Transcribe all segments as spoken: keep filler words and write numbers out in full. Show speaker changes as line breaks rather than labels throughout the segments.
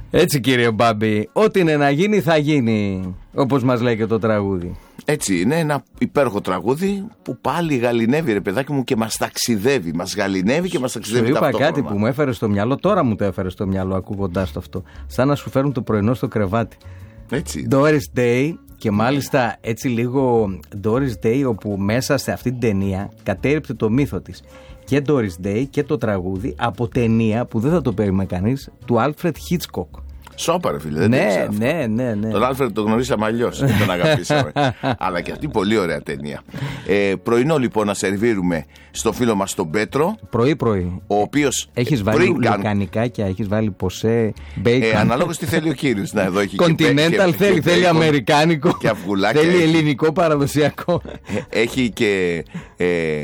Έτσι κύριε Μπάμπη, ό,τι είναι να γίνει θα γίνει, όπως μας λέει και το τραγούδι.
Έτσι είναι ένα υπέροχο τραγούδι που πάλι γαληνεύει ρε παιδάκι μου και μας ταξιδεύει. Μας γαληνεύει και μας ταξιδεύει
σου είπα
ταυτόχρονα.
κάτι που μου έφερε στο μυαλό, τώρα μου το έφερε στο μυαλό ακούγοντάς το αυτό. Σαν να σου φέρουν το πρωινό στο κρεβάτι.
Έτσι.
Doris Day και μάλιστα έτσι λίγο Doris Day, όπου μέσα σε αυτή την ταινία κατέριψε το μύθο της. Και Doris Day και το τραγούδι από ταινία που δεν θα το περίμενε κανείς, του Alfred Hitchcock.
Σόπα ρε φίλε, δεν
ναι,
το ξέρω αυτό.
ναι, ναι, ναι.
Τον Άλφρεντ τον γνωρίσαμε αλλιώς, δεν τον αγαπήσαμε. Αλλά και αυτή πολύ ωραία ταινία. Ε, πρωινό λοιπόν να σερβίρουμε στο φίλο μας τον Πέτρο.
Πρωί-πρωί.
Ο οποίος
έχεις βάλει λουκανικάκια, έχεις βάλει ποσέ, μπέικον.
Ε, αναλόγως τι θέλει ο κύριος. Να, εδώ έχει
Continental θέλει, και θέλει αμερικάνικο.
Και αυγουλάκια.
Θέλει ελληνικό παραδοσιακό.
Έχει και ε,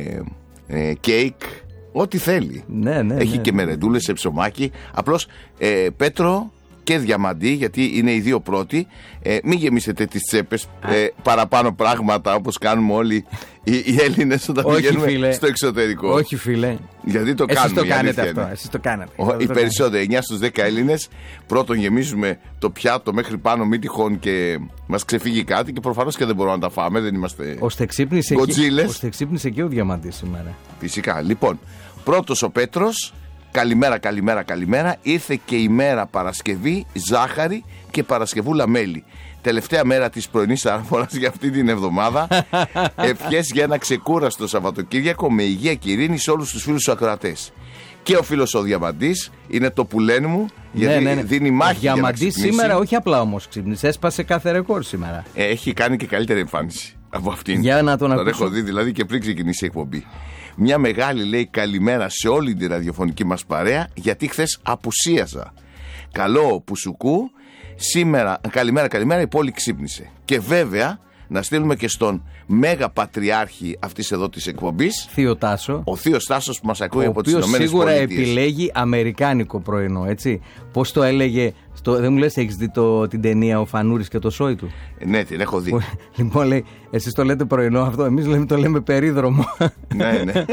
ε, κέικ. Ό,τι θέλει.
Ναι, ναι,
έχει
ναι.
και μερεντούλες σε ψωμάκι. Απλώς ε, Πέτρο και διαμαντή, γιατί είναι οι δύο πρώτοι. Ε, μην γεμίσετε τις τσέπες ε, παραπάνω πράγματα όπως κάνουμε όλοι οι, οι Έλληνες όταν
Όχι,
πηγαίνουμε
φίλε.
στο εξωτερικό.
Όχι φίλε.
Γιατί το
Εσείς
κάνουμε.
το κάνετε
αυτό.
αυτό. Εσείς το κάνετε.
Ο, οι
το
περισσότεροι, εννιά στους δέκα Έλληνες, πρώτον γεμίζουμε το πιάτο μέχρι πάνω, μη τυχόν και μας ξεφύγει κάτι και προφανώς και δεν μπορούμε να τα φάμε. Δεν είμαστε
ώστε ξύπνησε
γκοτζίλες.
Ώστε ξύπνησε και ο Διαμαντής σήμερα.
Φυσικά. Λοιπόν, πρώτος ο Πέτρος. Καλημέρα, καλημέρα, καλημέρα. Ήρθε και η μέρα Παρασκευή, ζάχαρη και Παρασκευούλα μέλι. Τελευταία μέρα της πρωινής αναφοράς για αυτή την εβδομάδα. Ευχές για ένα ξεκούραστο Σαββατοκύριακο με υγεία και ειρήνη σε όλους τους φίλους τους ακροατές. Και ο φίλος ο Διαμαντής είναι το πουλέν μου, γιατί
ναι, ναι, ναι.
δίνει μάχη. Ο
Διαμαντής σήμερα όχι απλά όμως ξύπνησε, έσπασε κάθε ρεκόρ σήμερα.
Ε, έχει κάνει και καλύτερη εμφάνιση από αυτήν.
Για να τον
τον
ακούσω.
έχω δει δηλαδή και πριν ξεκινήσει η εκπομπή. Μια μεγάλη λέει καλημέρα σε όλη την ραδιοφωνική μας παρέα, γιατί χθες απουσίαζα. Καλό Πουσουκού, σήμερα καλημέρα καλημέρα η πόλη ξύπνησε. Και βέβαια να στείλουμε και στον μέγα πατριάρχη αυτής εδώ της εκπομπής,
Θείο Τάσο.
ο Θείος Τάσος που μας ακούει
ο
από τις Ηνωμένες
σίγουρα
Πολιτείες.
επιλέγει αμερικάνικο πρωινό, έτσι. Πώς το έλεγε, στο, δεν μου λες έχεις δει το, την ταινία Ο Φανούρης και το σόι του.
Ε, ναι, την έχω δει.
Που, λοιπόν λέει, εσείς το λέτε πρωινό αυτό, εμείς λέμε, το λέμε περίδρομο.
Ναι, ναι.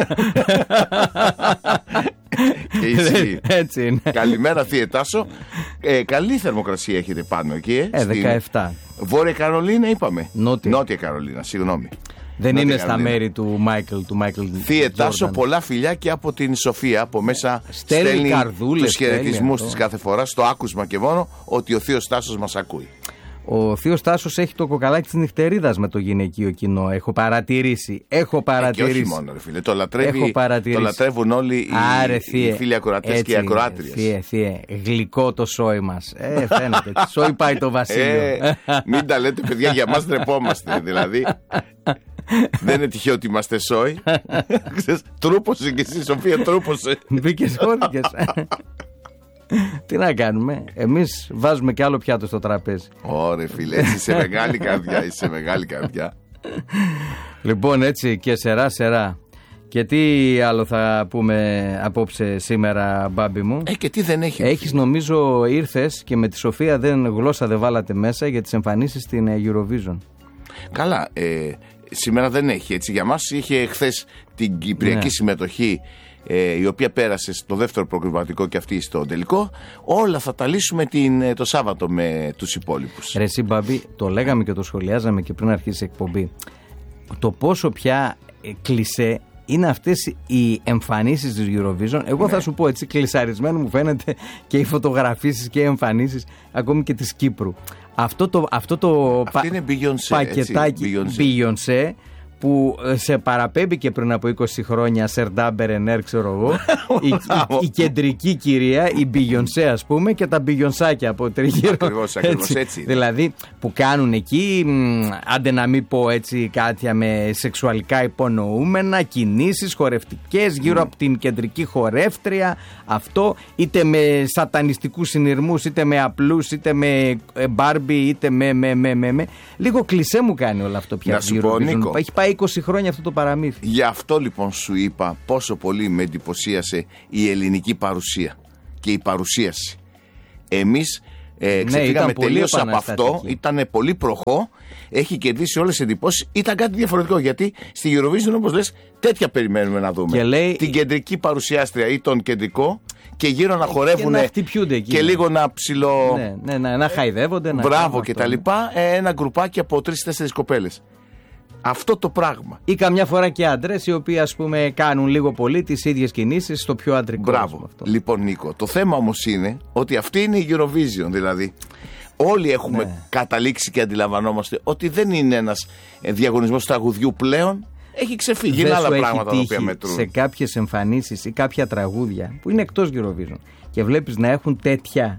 Και ισχύει.
Έτσι είναι.
Καλημέρα Θεία Τάσο. Ε, καλή θερμοκρασία έχετε πάνω εκεί, ε,
Ε,
στην
δεκαεπτά.
Βόρεια Καρολίνα είπαμε.
Νότια.
Νότια Καρολίνα, συγγνώμη.
Δεν
Νότια
είναι στα
Καρολίνα.
μέρη του Μάικλ, του Μάικλ
Θεία Τάσο,
Τζόρνταν.
πολλά φιλιά και από την Σοφία. Από μέσα
Στέλνει
στέλνει
καρδούλες,
τους χαιρετισμούς
στέλνει
της κάθε φορά, στο άκουσμα και μόνο ότι ο Θείος Τάσος μας ακούει.
Ο Θείος Τάσος έχει το κοκαλάκι της νυχτερίδας με το γυναικείο κοινό. Έχω παρατηρήσει. Έχω παρατηρήσει.
Ε, και όχι μόνο, ρε φίλε. Το, λατρεύει,
Έχω παρατηρήσει.
το λατρεύουν όλοι οι,
Άρε, θύε,
οι φίλοι ακροατές και οι ακροάτριες.
Θύε, θύε, γλυκό το σόι μας. Ε, φαίνεται. Σόι πάει το Βασίλειο.
Ε, μην τα λέτε, παιδιά, για μας ντρεπόμαστε. Δηλαδή, δεν είναι τυχαίο ότι είμαστε σόι. Τρούπωσε και εσύ, Σοφία, τρούπωσε.
Μπήκες, χώθηκες. Τι να κάνουμε, εμείς βάζουμε και άλλο πιάτο στο τραπέζι.
Ωρε φίλε, εσύ είσαι μεγάλη καρδιά, είσαι μεγάλη καρδιά.
Λοιπόν, έτσι και σερά σερά. Και τι άλλο θα πούμε απόψε σήμερα, Μπάμπη μου?
Ε, και τι δεν έχει.
Έχεις, νομίζω ήρθες και με τη Σοφία δεν, γλώσσα δεν βάλατε μέσα για τις εμφανίσεις στην Eurovision.
Καλά, ε, σήμερα δεν έχει, έτσι. Για μας είχε χθες την κυπριακή
Ναι.
συμμετοχή, ε, η οποία πέρασε στο δεύτερο προκριματικό και αυτή στο τελικό. Όλα θα τα λύσουμε την, το Σάββατο με τους υπόλοιπους.
Ρε εσύ, Μπάμπη, το λέγαμε και το σχολιάζαμε και πριν αρχίσει η εκπομπή. Το πόσο πια ε, κλισέ είναι αυτές οι εμφανίσεις της Eurovision. Εγώ
Ναι.
θα σου πω έτσι, κλισαρισμένο μου φαίνεται και οι φωτογραφίσεις και οι εμφανίσεις ακόμη και της Κύπρου. Αυτό το, αυτό το
Αυτή είναι Beyoncé,
πακετάκι
έτσι, Beyoncé.
Beyoncé που σε παραπέμπει και πριν από είκοσι χρόνια Σερντάμπερ Ενέρ, ξέρω εγώ, η, η, η κεντρική κυρία, η Beyoncé, ας πούμε, και τα Beyoncéάκια από τριγύρω.
Ακριβώς, ακριβώς, έτσι.
Δηλαδή που κάνουν εκεί, μ, άντε να μην πω έτσι κάτι με σεξουαλικά υπονοούμενα, κινήσεις χορευτικές γύρω mm. από την κεντρική χορεύτρια, αυτό είτε με σατανιστικούς συνειρμούς, είτε με απλούς, είτε με Μπάρμπι, είτε με, με, με, με, με. Λίγο κλισέ μου κάνει όλο αυτό πια.
Να σου πω, Νίκο,
έχει πάει είκοσι χρόνια αυτό το παραμύθι.
Γι' αυτό λοιπόν σου είπα πόσο πολύ με εντυπωσίασε η ελληνική παρουσία και η παρουσίαση. Εμείς Ε, ξεφύγαμε τελείως από αυτό. Ήταν πολύ προχώ. Έχει κερδίσει όλες τις εντυπώσεις. Ήταν κάτι διαφορετικό. Γιατί στη Eurovision, όπως λες, τέτοια περιμένουμε να δούμε.
Και λέει...
Την κεντρική παρουσιάστρια ή τον κεντρικό. Και γύρω να χορεύουν
και, και,
και λίγο να ψηλο.
Ναι, ναι, ναι, να χαϊδεύονται. Να
μπράβο και τα λοιπά. Ένα γκρουπάκι από τρεις-τέσσερις κοπέλες. Αυτό το πράγμα.
Ή καμιά φορά και άντρες οι οποίοι, ας πούμε, κάνουν λίγο πολύ τις ίδιες κινήσεις στο πιο αντρικό.
Μπράβο. Αυτό. Λοιπόν, Νίκο, το θέμα όμως είναι ότι αυτή είναι η Eurovision. Δηλαδή, όλοι έχουμε ναι. καταλήξει και αντιλαμβανόμαστε ότι δεν είναι ένας διαγωνισμός τραγουδιού πλέον. Έχει ξεφύγει. Είναι άλλα πράγματα τα οποία μετρούν.
Σε κάποιες εμφανίσεις ή κάποια τραγούδια που είναι εκτός Eurovision και βλέπεις να έχουν τέτοια,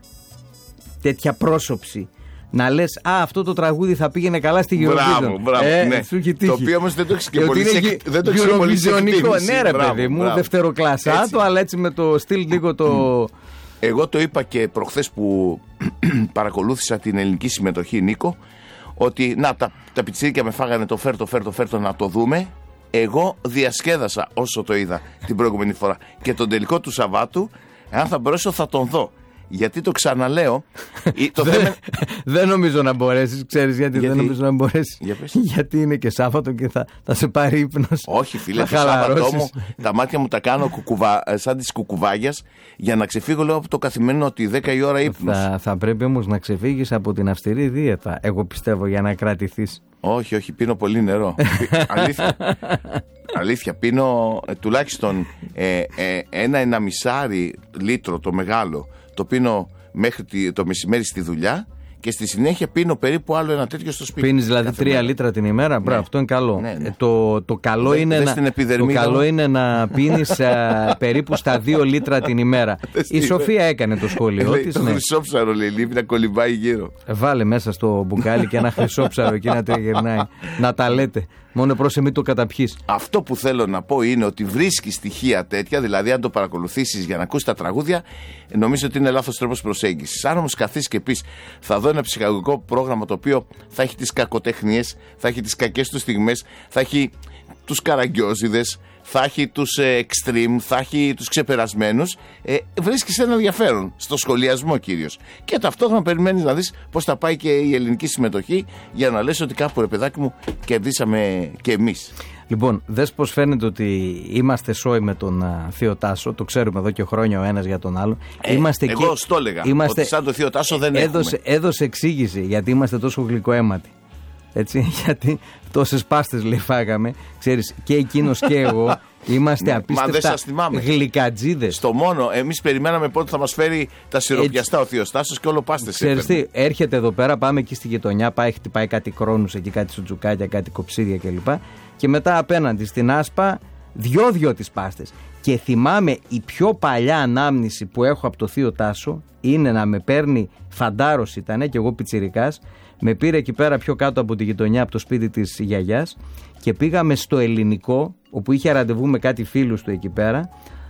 τέτοια πρόσωψη. Να λες, α, αυτό το τραγούδι θα πήγαινε καλά στη Eurovision.
Μπράβο, μπράβο.
Ε,
ναι. Το οποίο όμως δεν το έχεις και πολύ σε, δεν το έχεις πολύ σε εκτίμηση.
Ναι, ρε μπράβο, παιδί μου, δευτεροκλασσάτο, αλλά έτσι με το στυλ λίγο το...
Εγώ το είπα και προχθές που παρακολούθησα την ελληνική συμμετοχή, Νίκο, ότι να, τα, τα πιτσίρικια με φάγανε το φέρτο, φέρτο, φέρτο να το δούμε. Εγώ διασκέδασα όσο το είδα την προηγούμενη φορά. Και τον τελικό του Σαββάτου, αν θα μπορέσω θα τον δω. Γιατί το ξαναλέω. Το
δεν,
θέμα...
δεν νομίζω να μπορέσεις. Ξέρεις γιατί,
γιατί
δεν νομίζω να μπορέσεις.
Για
γιατί είναι και Σάββατο και θα, θα σε πάρει ύπνος.
Όχι, φίλε, το Σάββατο μου τα μάτια μου τα κάνω κουκουβα... σαν της κουκουβάγιας για να ξεφύγω, λέω, από το καθημερινό ότι δέκα η ώρα ύπνος.
Θα, θα πρέπει όμως να ξεφύγεις από την αυστηρή δίαιτα. Εγώ πιστεύω, για να κρατηθείς.
Όχι, όχι, πίνω πολύ νερό. Αλήθεια. Αλήθεια, πίνω ε, τουλάχιστον ε, ε, ένα εναμισάρι λίτρο το μεγάλο. Το πίνω μέχρι το μεσημέρι στη δουλειά και στη συνέχεια πίνω περίπου άλλο ένα τέτοιο στο σπίτι.
Πίνεις δηλαδή τρία λίτρα την ημέρα. Μπράβο, ναι. Αυτό είναι καλό. Ναι, ναι. Ε, το, το, καλό Δε, είναι να, το καλό είναι να πίνεις α, περίπου στα δύο λίτρα την ημέρα. Η Σοφία έκανε το σχόλιο της.
Το
ναι.
χρυσόψαρο λέει, λείπει να κολυμπάει γύρω.
Βάλε μέσα στο μπουκάλι και ένα χρυσόψαρο εκεί να τριγυρνάει. Να τα λέτε. Μόνο πρόσεχε μην το καταπιείς.
Αυτό που θέλω να πω είναι ότι βρίσκει στοιχεία τέτοια, δηλαδή αν το παρακολουθήσεις για να ακούσεις τα τραγούδια, νομίζω ότι είναι λάθος τρόπος προσέγγισης. Αν όμως καθίσεις και πεις, θα δω ένα ψυχαγωγικό πρόγραμμα το οποίο θα έχει τις κακοτεχνίες, θα έχει τις κακές του στιγμές, θα έχει τους καραγκιόζιδες, θα έχει τους ε, extreme, θα έχει τους ξεπερασμένους. Ε, βρίσκεις ένα ενδιαφέρον στο σχολιασμό κυρίως. Και ταυτόχρονα περιμένεις να δεις πώς θα πάει και η ελληνική συμμετοχή για να λες ότι κάπου, ρε παιδάκι μου, κερδίσαμε και εμείς.
Λοιπόν, δες πως φαίνεται ότι είμαστε σόι με τον uh, Θείο Τάσο. Το ξέρουμε εδώ και χρόνια ο ένας για τον άλλο.
Ε,
είμαστε
εγώ
και...
στο έλεγα
είμαστε...
ότι σαν τον Θείο Τάσο δεν
έδωσε,
έχουμε.
Έδωσε εξήγηση γιατί είμαστε τόσο γλυκοαίματοι. Έτσι, γιατί τόσες πάστες λέει φάγαμε. Ξέρεις, και εκείνος και εγώ είμαστε απίστευτα γλυκατζίδες.
Στο μόνο, εμείς περιμέναμε πότε θα μας φέρει τα σιροπιαστά ο Θείος Τάσος και όλο πάστες.
Ξέρεις τι, έρχεται εδώ πέρα, πάμε εκεί στη γειτονιά, πάει, χτυπάει κάτι κρόνους εκεί, κάτι σουτζουκάκια, κάτι κοψίδια κλπ. Και μετά απέναντι στην Άσπα, δυο-δυο τις πάστες. Και θυμάμαι η πιο παλιά ανάμνηση που έχω από το Θείο Τάσο είναι να με παίρνει, φαντάρος ήτανε και εγώ πιτσιρικάς, με πήρε εκεί πέρα πιο κάτω από τη γειτονιά, από το σπίτι της γιαγιάς και πήγαμε στο Ελληνικό, όπου είχε ραντεβού με κάτι φίλους του εκεί πέρα,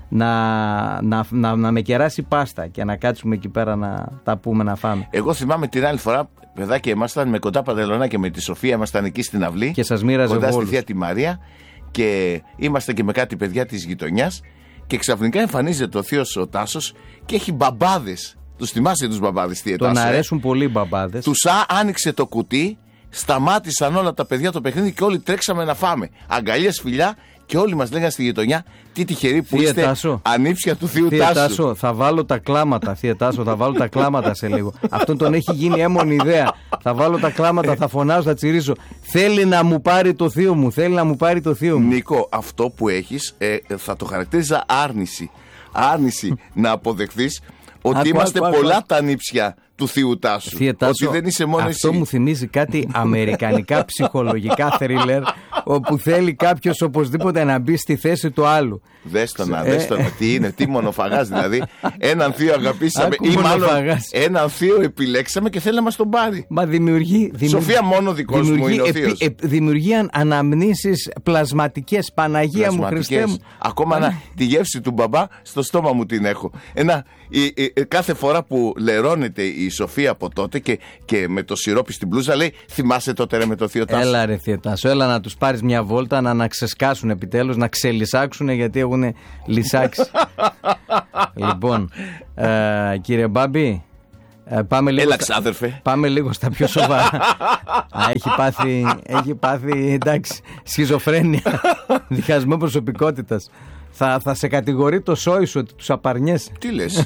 να, να, να, να με κεράσει πάστα και να κάτσουμε εκεί πέρα να τα πούμε, να φάμε.
Εγώ θυμάμαι την άλλη φορά, παιδάκι, ήμασταν με κοντά παντελονά και με τη Σοφία, ήμασταν εκεί στην αυλή.
Και σας μοίραζε
κοντά
βόλους.
Στη Θεία τη Μαρία και ήμασταν και με κάτι παιδιά της γειτονιάς και ξαφνικά εμφανίζεται ο Θείος ο Τάσος και έχει μπαμπάδες. Τους θυμάσαι τους μπαμπάδες, Θεία Τάσο?
Τον αρέσουν πολύ οι μπαμπάδες.
Τους άνοιξε το κουτί, σταμάτησαν όλα τα παιδιά το παιχνίδι και όλοι τρέξαμε να φάμε. Αγκαλιές, φιλιά, και όλοι μας λέγανε στη γειτονιά, τι τυχεροί που
Θεία
είστε,
Τάσο.
ανήψια του Θείου
Θεία
Τάσου.
Τάσο, θα βάλω τα κλάματα, Θεία Τάσο, θα βάλω τα κλάματα σε λίγο. Αυτόν τον έχει γίνει έμμονη ιδέα. Θα βάλω τα κλάματα, θα φωνάζω, θα τσιρίσω. Θέλει να μου πάρει το θείο μου, θέλει να μου πάρει το θείο μου.
Νίκο, αυτό που έχεις ε, θα το χαρακτήριζα άρνηση. Άρνηση να αποδεχθείς ότι
άκου,
είμαστε
άκου,
πολλά
άκου.
τα νύψια του Θείου Τάσου.
Θεία Τάσο,
ότι δεν είσαι μόνο
αυτό
εσύ.
μου θυμίζει κάτι αμερικανικά ψυχολογικά θρίλερ, όπου θέλει κάποιος οπωσδήποτε να μπει στη θέση του άλλου.
Δες το να, δες το να, τι είναι, τι μονοφαγάς δηλαδή. Έναν θείο αγαπήσαμε
Άκου,
ή μάλλον
μονοφαγάς.
έναν θείο επιλέξαμε και θέλει να μας τον πάρει.
Μα δημιουργεί. δημιουργεί
Σοφία, μόνο δικός μου είναι ο
επί,
θείος.
επ, δημιουργεί αναμνήσεις πλασματικές. Παναγία μου, Χριστέ μου.
Ακόμα να, τη γεύση του μπαμπά στο στόμα μου την έχω. Ένα, η, η, η, κάθε φορά που λερώνεται η Σοφία από τότε και, και με το σιρόπι στην μπλούζα λέει, θυμάσαι τότε ρε με το Θείο Τάσο?
Έλα ρε Θεία Τάσο, έλα να τους πάρεις μια βόλτα, να, να ξεσκάσουν επιτέλους, να ξελισάξουν γιατί έχουν λυσάξει. Λοιπόν, ε, κύριε Μπάμπη, Ε, πάμε λίγο
Έλα,
στα,
ξάδερφε.
Πάμε λίγο στα πιο σοβαρά. Α, έχει πάθει, έχει πάθει, εντάξει, σχιζοφρένεια, διχασμό προσωπικότητας. Θα, θα σε κατηγορεί το σόι σου ότι τους απαρνιέσαι.
Τι λες?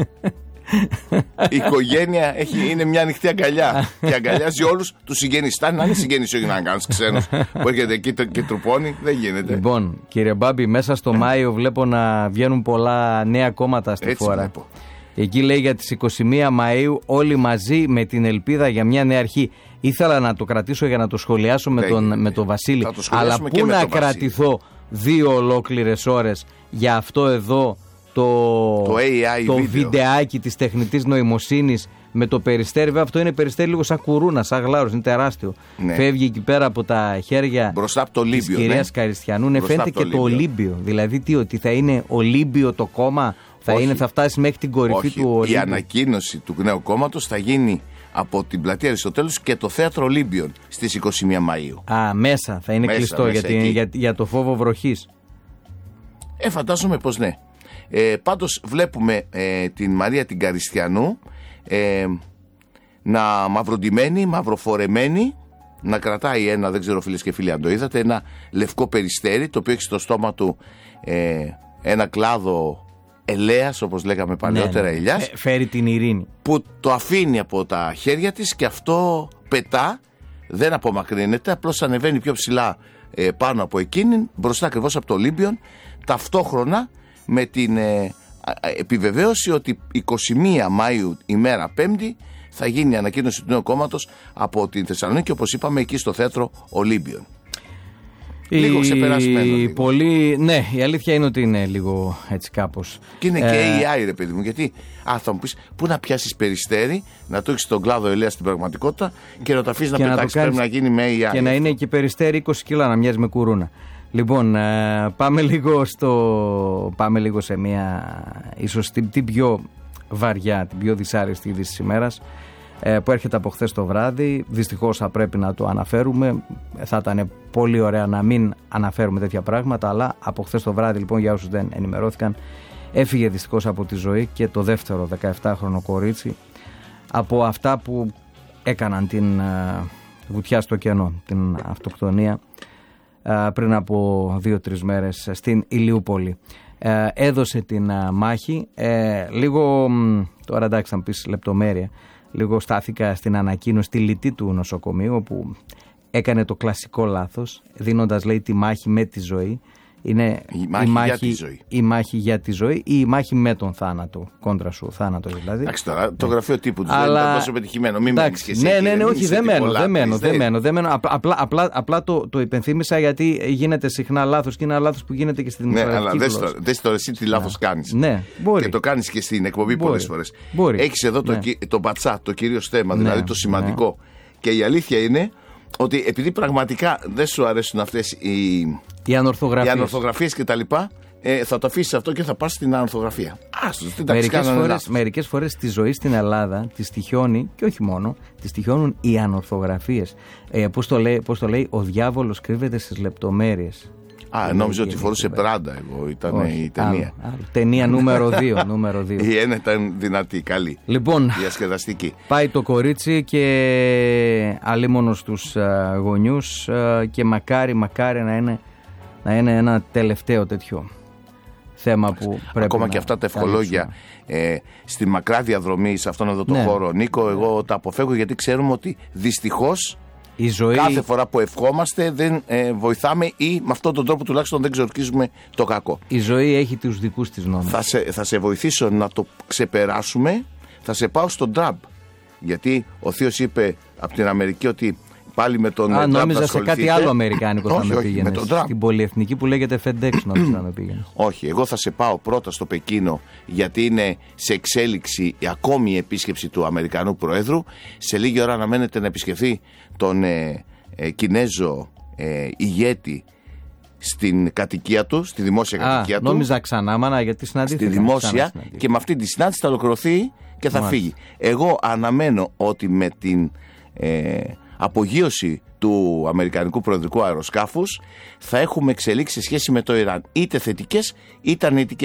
Η οικογένεια έχει, είναι μια ανοιχτή αγκαλιά και αγκαλιάζει όλους τους συγγενείς. Να είναι συγγενείς, όχι να κάνεις ξένος που έρχεται εκεί και τρουπώνει. Δεν γίνεται.
Λοιπόν, κύριε Μπάμπη, μέσα στο Μάιο βλέπω να βγαίνουν πολλά νέα κόμματα στη
Έτσι
χώρα.
βλέπω.
Εκεί λέει για τις είκοσι μία Μαΐου όλοι μαζί με την ελπίδα για μια νέα αρχή. Ήθελα να το κρατήσω για να το σχολιάσω με τον, με τον Βασίλη. Αλλά πού να κρατηθώ δύο ολόκληρες ώρες για αυτό εδώ το,
το, έι άι
το
βίντεο.
βιντεάκι της τεχνητής νοημοσύνης με το περιστέρι. Βέβαια αυτό είναι περιστέρι λίγο σαν κουρούνα, σαν γλάρος, είναι τεράστιο.
Ναι.
Φεύγει εκεί πέρα από τα χέρια
μπροστά από το
της
Ολύμπιο,
κυρίας
ναι.
Καριστιανού. Ναι, φαίνεται και
το
το Ολύμπιο. Δηλαδή τι, ότι θα είναι Ολύμπιο το κόμμα, θα, είναι, θα φτάσει μέχρι την κορυφή
Όχι.
του Ολύμπιου.
Η ανακοίνωση του νέου κόμματος θα γίνει από την πλατεία Αριστοτέλους και το θέατρο Ολύμπιον στις είκοσι μία Μαΐου.
Α, μέσα θα είναι
Μέσα,
κλειστό
μέσα
για,
εκεί.
για, για το φόβο βροχής.
Ε, φαντάζομαι πως ναι. Ε, πάντως βλέπουμε ε, την Μαρία την Καριστιανού ε, να μαυροντημένη, μαυροφορεμένη, να κρατάει ένα, δεν ξέρω φίλες και φίλοι αν το είδατε, ένα λευκό περιστέρι το οποίο έχει στο στόμα του ε, ένα κλάδο ελαίας, όπως λέγαμε παλιότερα,
ναι, ναι.
ελιάς,
Ε, φέρει την ειρήνη.
που το αφήνει από τα χέρια της και αυτό πετά, δεν απομακρύνεται, απλώς ανεβαίνει πιο ψηλά ε, πάνω από εκείνη, μπροστά ακριβώς από το Ολύμπιον, ταυτόχρονα με την ε, επιβεβαίωση ότι είκοσι μία Μαΐου ημέρα Πέμπτη θα γίνει η ανακοίνωση του νέου κόμματος από την Θεσσαλονίκη, όπως είπαμε, εκεί στο θέατρο Ολύμπιον.
Η...
Λίγο ξεπερασμένο. Λίγο.
Πολύ... Ναι, η αλήθεια είναι ότι είναι λίγο έτσι κάπως.
Και είναι
ε...
και έι άι, ρε παιδί μου, γιατί α, θα μου πεις, πού να πιάσεις περιστέρι, να το έχεις στον κλάδο ελαίας στην πραγματικότητα και να το αφήσεις να πετάξεις, πρέπει να γίνει με έι άι.
Και να είναι και περιστέρι είκοσι κιλά, να μοιάζει με κουρούνα. Λοιπόν, ε, πάμε, λίγο στο... πάμε λίγο σε μια ίσως την, την πιο βαριά, την πιο δυσάρεστη είδηση της ημέρας, ε, που έρχεται από χθες το βράδυ. Δυστυχώς θα πρέπει να το αναφέρουμε. Θα ήταν πολύ ωραία να μην αναφέρουμε τέτοια πράγματα, αλλά από χθες το βράδυ, λοιπόν, για όσους δεν ενημερώθηκαν, έφυγε δυστυχώς από τη ζωή και το δεύτερο δεκαεπτάχρονο κορίτσι από αυτά που έκαναν την ε, βουτιά στο κενό, την αυτοκτονία, πριν από δύο-τρεις μέρες στην Ηλιούπολη. Ε, έδωσε την α, μάχη. Ε, λίγο, τώρα εντάξει θα μου πεις λεπτομέρεια, λίγο στάθηκα στην ανακοίνωση, στη λυτή του νοσοκομείου, όπου έκανε το κλασικό λάθος, δίνοντας, λέει, τη μάχη με τη ζωή. Είναι
η μάχη, η μάχη, για, τη ζωή.
η μάχη για τη ζωή ή η μάχη με τον θάνατο, κόντρα σου, θάνατο δηλαδή.
Εντάξει, τώρα το γραφείο τύπου του
αλλά...
δεν ήταν τόσο πετυχημένο. Μην μένεις και εσύ.
Ναι, ναι, ναι,
εκεί,
όχι, δεν μένω, δεν μένω, δεν μένω, δεν μένω.
Απλά,
απλά, απλά το, το υπενθύμησα γιατί γίνεται συχνά λάθος και είναι ένα λάθος που γίνεται και στην δημοσιογραφική γλώσσα. Ναι, αλλά
δες τώρα εσύ τι λάθος κάνεις.
Ναι, μπορεί.
Και το κάνεις και στην εκπομπή πολλές φορές.
Μπορεί.
Έχεις εδώ
ναι.
το, το μπατσά, το κυρίως θέμα,
ναι,
δηλαδή το σημαντικό. Ναι. Και η αλήθεια είναι ότι επειδή πραγματικά δεν σου αρέσουν αυτές οι,
οι ανορθογραφίες,
οι ανορθογραφίες και τα λοιπά, ε, θα το αφήσεις αυτό και θα πας στην ανορθογραφία. Άστος, δεν τα
μερικές, φορές, μερικές φορές στη ζωή στην Ελλάδα τη τυχιώνει, και όχι μόνο, τη τυχιώνουν οι ανορθογραφίες. Ε, πώς, το λέει, πώς το λέει, ο διάβολος κρύβεται στις λεπτομέρειες.
Α, νόμιζα ότι φορούσε Πράντα εγώ, ήταν όχι, η ταινία.
Άλλο, άλλο. Ταινία νούμερο δύο. νούμερο δύο.
Η ένα ήταν δυνατή, καλή.
Λοιπόν,
διασκεδαστική.
Πάει το κορίτσι και αλίμονο στους uh, γονιούς uh, και μακάρι, μακάρι να είναι, να είναι ένα τελευταίο τέτοιο θέμα που πρέπει.
Ακόμα
να
και αυτά τα ευχολόγια ε, στη μακρά διαδρομή σε αυτόν εδώ τον ναι. χώρο, Νίκο, εγώ τα αποφεύγω γιατί ξέρουμε ότι δυστυχώς
η ζωή...
κάθε φορά που ευχόμαστε δεν ε, βοηθάμε ή με αυτόν τον τρόπο τουλάχιστον δεν ξορκίζουμε το κακό.
Η ζωή έχει τους δικούς της νόμους.
Θα σε, θα σε βοηθήσω να το ξεπεράσουμε. Θα σε πάω στον Τραμπ. Γιατί ο θείος είπε από την Αμερική ότι πάλι με τον
Α,
Τραμπ
νόμιζα σε κάτι άλλο αμερικάνικο θα με πήγαινε. Στην πολυεθνική που λέγεται FedEx νόμιζα να με πήγαινε.
Όχι, εγώ θα σε πάω πρώτα στο Πεκίνο γιατί είναι σε εξέλιξη η ακόμη επίσκεψη του Αμερικανού Προέδρου. Σε λίγη ώρα αναμένεται να επισκεφθεί τον ε, ε, Κινέζο ε, ηγέτη στην κατοικία του, στη δημόσια κατοικία
Α,
του.
Νόμιζα ξανά, μάνα, γιατί συναντήθηκα.
Στη δημόσια και με αυτή τη συνάντηση θα ολοκληρωθεί και θα Μάλιστα. φύγει. Εγώ αναμένω ότι με την ε, απογείωση του Αμερικανικού προεδρικού αεροσκάφους θα έχουμε εξελίξει σε σχέση με το Ιράν, είτε θετικές είτε αρνητικές.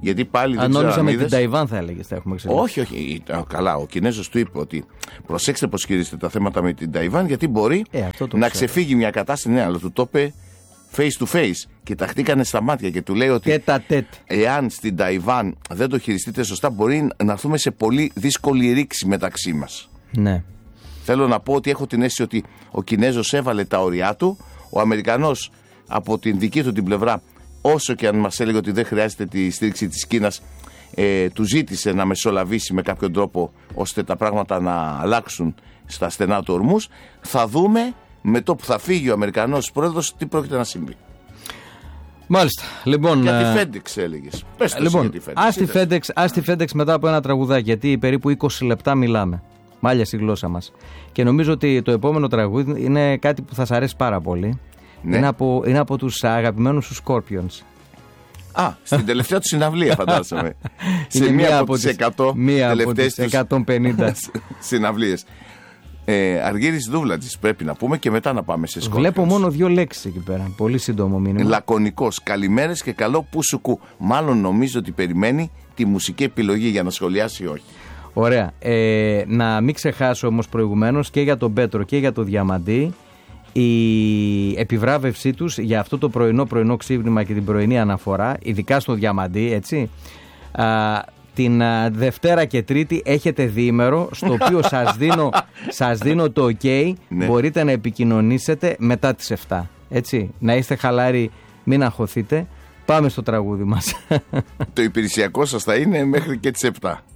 Γιατί πάλι δεν
αν
ξέρω.
νόμιζα με
είδες...
την Ταϊβάν θα έλεγες θα έχουμε εξελίξει.
Όχι, όχι. Καλά, ο Κινέζος του είπε ότι προσέξτε πώς χειρίζετε τα θέματα με την Ταϊβάν, γιατί μπορεί
ε, να
ξέρω. ξεφύγει μια κατάσταση. Ναι, αλλά του το είπε face to face. Κοιταχτήκανε στα μάτια και του λέει ότι
τέτα, τέτ.
εάν στην Ταϊβάν δεν το χειριστείτε σωστά, μπορεί να έρθουμε σε πολύ δύσκολη ρήξη μεταξύ μας.
Ναι.
Θέλω να πω ότι έχω την αίσθηση ότι ο Κινέζος έβαλε τα ωριά του, ο Αμερικανός από την δική του την πλευρά, όσο και αν μας έλεγε ότι δεν χρειάζεται τη στήριξη της Κίνας, ε, του ζήτησε να μεσολαβήσει με κάποιον τρόπο ώστε τα πράγματα να αλλάξουν στα στενά του ορμούς. Θα δούμε με το που θα φύγει ο Αμερικανός πρόεδρος τι πρόκειται να συμβεί.
Μάλιστα. Λοιπόν,
για τη
ε...
FedEx έλεγες. Πες το
λοιπόν,
για τη FedEx.
Ας τη FedEx, ας τη FedEx μετά από ένα τραγουδάκι, γιατί περίπου είκοσι λεπτά μιλάμε. Μάλια στη γλώσσα μας. Και νομίζω ότι το επόμενο τραγούδι είναι κάτι που θα σας αρέσει πάρα πολύ. Ναι. Είναι, από, είναι από τους αγαπημένους τους Scorpions.
Α, στην τελευταία του συναυλία φαντάζομαι. Σε μία από τις εκατό τελευταίες τους
εκατόν πενήντα
συναυλίες. Ε, Αργύρης Δούβλατζης πρέπει να πούμε και μετά να πάμε σε Scorpions.
Βλέπω μόνο δύο λέξεις εκεί πέρα. Πολύ σύντομο μήνυμα.
Λακωνικός. Καλημέρες και καλό πουσουκού. Μάλλον νομίζω ότι περιμένει τη μουσική επιλογή για να σχολιάσει ή όχι.
Ωραία. Ε, να μην ξεχάσω όμως προηγουμένως και για τον Πέτρο και για τον Διαμαντή η επιβράβευσή τους για αυτό το πρωινό πρωινό ξύπνημα και την πρωινή αναφορά, ειδικά στο Διαμαντή, έτσι. Α, την α, Δευτέρα και Τρίτη έχετε διήμερο στο οποίο σας δίνω, σας δίνω το ok, ναι. Μπορείτε να επικοινωνήσετε μετά τις εφτά. Έτσι, να είστε χαλάροι, μην αγχωθείτε. Πάμε στο τραγούδι μας.
Το υπηρεσιακό σας θα είναι μέχρι και τις εφτά.